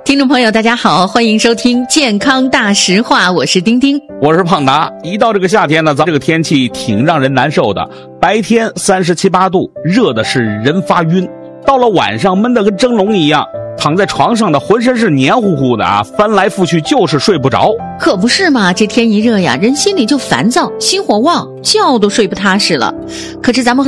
听众朋友大家好，欢迎收听健康大实话，我是丁丁， 我是胖达。一到这个夏天呢，咱这个天气挺让人难受的，白天37、8度，热的是人发晕，到了晚上闷得跟蒸笼一样，躺在床上的浑身是黏糊糊的啊，翻来覆去就是睡不着。 可不是嘛，这天一热呀，人心里就烦躁，心火旺，觉都睡不踏实了。可是咱们